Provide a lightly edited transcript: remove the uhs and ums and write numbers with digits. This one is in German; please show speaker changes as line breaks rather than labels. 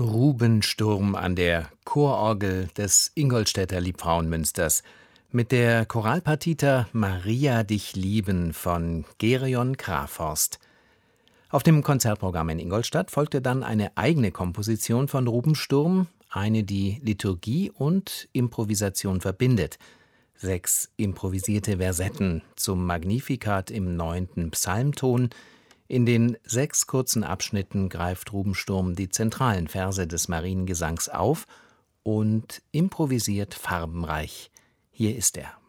Rubensturm an der Chororgel des Ingolstädter Liebfrauenmünsters mit der Choralpartita Maria dich lieben von Gereon Krafhorst. Auf dem Konzertprogramm in Ingolstadt folgte dann eine eigene Komposition von Rubensturm, eine die Liturgie und Improvisation verbindet. 6 improvisierte Versetten zum Magnificat im 9. Psalmton. In den 6 kurzen Abschnitten greift Rubensturm die zentralen Verse des Mariengesangs auf und improvisiert farbenreich. Hier ist er.